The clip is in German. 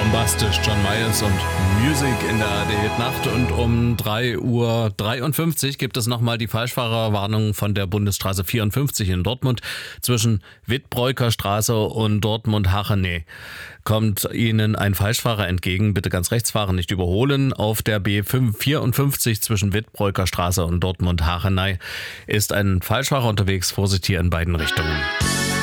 Bombastisch, John Myers und Music in der ARD-Nacht. Und um 3:53 Uhr gibt es nochmal die Falschfahrerwarnung von der Bundesstraße 54 in Dortmund. Zwischen Wittbräuker Straße und Dortmund-Hachenay kommt Ihnen ein Falschfahrer entgegen. Bitte ganz rechts fahren, nicht überholen. Auf der B54 zwischen Wittbräuker Straße und Dortmund-Hachenay ist ein Falschfahrer unterwegs. Vorsicht hier in beiden Richtungen.